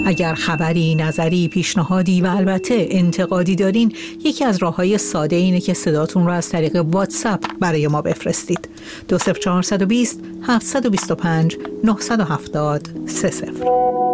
اگر خبری، نظری، پیشنهادی و البته انتقادی دارین، یکی از راه‌های ساده اینه که صداتون رو از طریق واتساپ برای ما بفرستید. 20420 725 970 30.